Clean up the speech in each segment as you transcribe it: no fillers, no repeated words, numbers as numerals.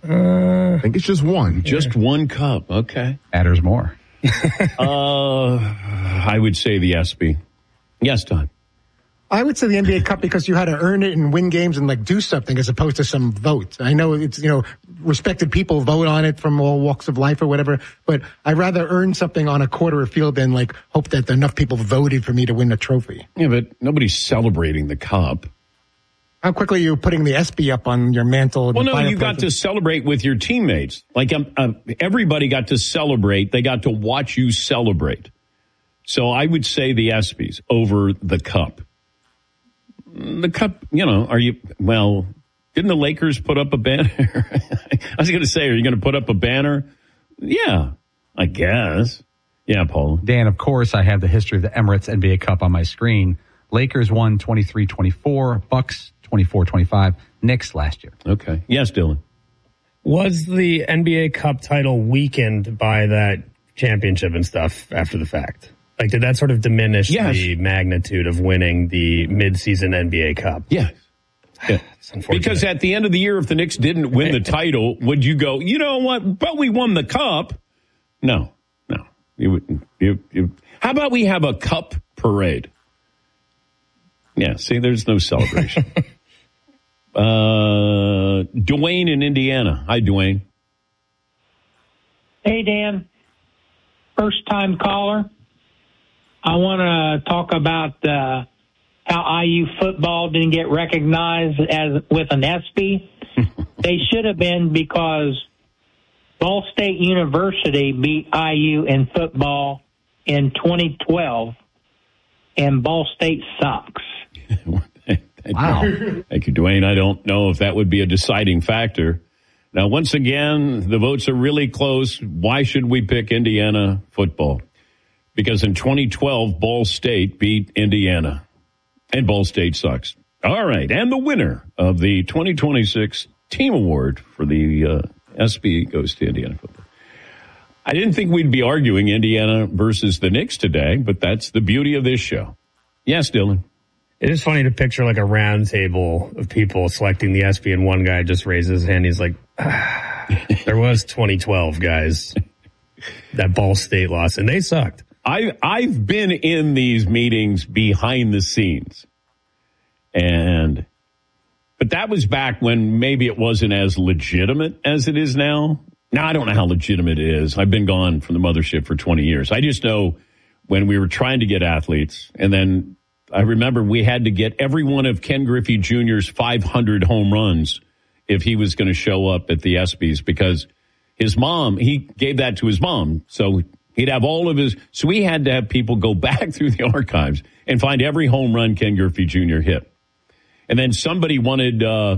I think it's just one. Just one cup. Okay. Matters more. I would say the ESPY. Yes, Todd. I would say the NBA Cup because you had to earn it and win games and like do something as opposed to some vote. I know it's, respected people vote on it from all walks of life or whatever, but I'd rather earn something on a quarter of field than like hope that enough people voted for me to win the trophy. Yeah, but nobody's celebrating the cup. How quickly are you putting the ESPY up on your mantle? Well, no, you got to celebrate with your teammates. Like everybody got to celebrate. They got to watch you celebrate. So I would say the ESPYs over the cup. The cup, didn't the Lakers put up a banner? I was going to say, are you going to put up a banner? Yeah, I guess. Yeah, Paul. Dan, of course, I have the history of the Emirates NBA Cup on my screen. Lakers won 23-24, Bucks 24-25, Knicks last year. Okay. Yes, Dylan. Was the NBA Cup title weakened by that championship and stuff after the fact? Like, did that sort of diminish the magnitude of winning the midseason NBA Cup? Yes. Yeah. Because at the end of the year, if the Knicks didn't win the title, would you go, you know what, but we won the cup? No. How about we have a cup parade? Yeah, see, there's no celebration. Dwayne in Indiana. Hi, Dwayne. Hey, Dan. First-time caller. I want to talk about how IU football didn't get recognized as with an ESPY. They should have been, because Ball State University beat IU in football in 2012, and Ball State sucks. Wow. Thank you, Dwayne. I don't know if that would be a deciding factor. Now, once again, the votes are really close. Why should we pick Indiana football? Because in 2012, Ball State beat Indiana, and Ball State sucks. All right, and the winner of the 2026 Team Award for the ESPY goes to Indiana football. I didn't think we'd be arguing Indiana versus the Knicks today, but that's the beauty of this show. Yes, Dylan. It is funny to picture like a round table of people selecting the ESPY, and one guy just raises his hand. He's like, there was 2012, guys. That Ball State lost, and they sucked. I've been in these meetings behind the scenes, but that was back when maybe it wasn't as legitimate as it is now. Now, I don't know how legitimate it is. I've been gone from the mothership for 20 years. I just know when we were trying to get athletes, and then I remember we had to get every one of Ken Griffey Jr.'s 500 home runs if he was going to show up at the ESPYs, because his mom, he gave that to his mom. So he'd have all of his, so we had to have people go back through the archives and find every home run Ken Griffey Jr. hit. And then somebody wanted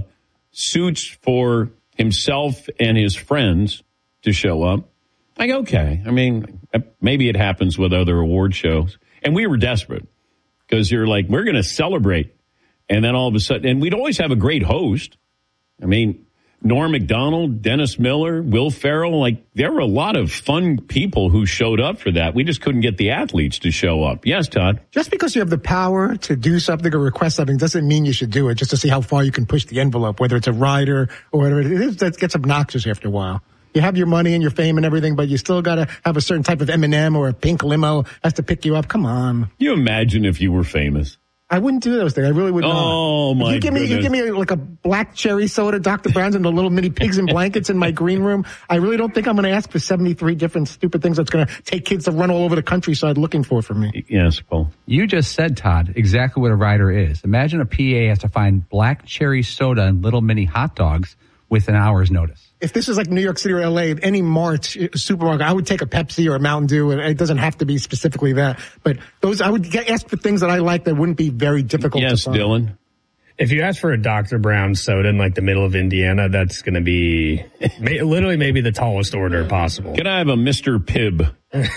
suits for himself and his friends to show up. Like, okay. I mean, maybe it happens with other award shows. And we were desperate because you're like, we're going to celebrate. And then all of a sudden, and we'd always have a great host. I mean, Norm Macdonald, Dennis Miller, Will Ferrell, like there were a lot of fun people who showed up for that. We just couldn't get the athletes to show up. Yes, Todd? Just because you have the power to do something or request something doesn't mean you should do it, just to see how far you can push the envelope, whether it's a rider or whatever it is. That gets obnoxious after a while. You have your money and your fame and everything, but you still got to have a certain type of M&M or a pink limo has to pick you up. Come on. You imagine if you were famous. I wouldn't do those things. I really would not. Oh, my goodness. You give me like a black cherry soda, Dr. Brown's, and the little mini pigs in blankets in my green room. I really don't think I'm going to ask for 73 different stupid things that's going to take kids to run all over the countryside looking for me. Yes, Paul. You just said, Todd, exactly what a rider is. Imagine a PA has to find black cherry soda and little mini hot dogs with an hour's notice. If this is like New York City or LA, any Mart supermarket, I would take a Pepsi or a Mountain Dew, and it doesn't have to be specifically that. But those, I would ask for things that I like that wouldn't be very difficult to find. Yes, Dylan. If you ask for a Dr. Brown soda in like the middle of Indiana, that's going to be literally maybe the tallest order possible. Can I have a Mr. Pibb?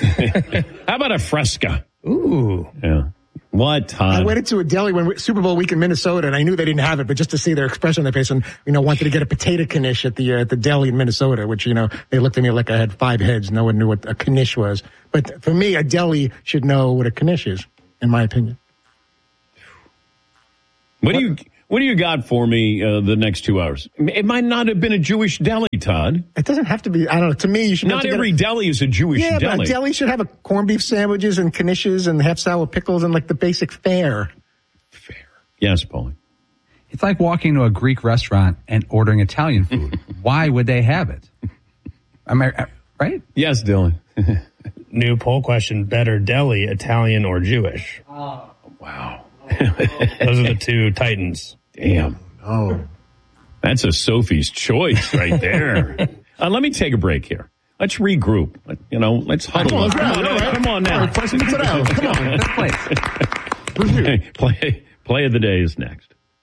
How about a Fresca? Ooh. Yeah. What, Todd? I went into a deli when Super Bowl week in Minnesota, and I knew they didn't have it, but just to see their expression on their face, and wanted to get a potato knish at the deli in Minnesota, which they looked at me like I had 5 heads. No one knew what a knish was. But for me, a deli should know what a knish is, in my opinion. What What do you got for me the next 2 hours? It might not have been a Jewish deli, Todd. It doesn't have to be. I don't know. To me, you should. Not every deli is a Jewish deli. Yeah, but a deli should have a corned beef sandwiches and knishes and half sour pickles and like the basic fare. Fair. Yes, Paulie. It's like walking to a Greek restaurant and ordering Italian food. Why would they have it? Right? Yes, Dylan. New poll question: better deli, Italian or Jewish? Oh, wow. Those are the two titans. Damn. Oh, that's a Sophie's choice right there. Let me take a break here. Let's regroup. Let's huddle up. Come on now. Play some it out. Come on. Play of the day is next.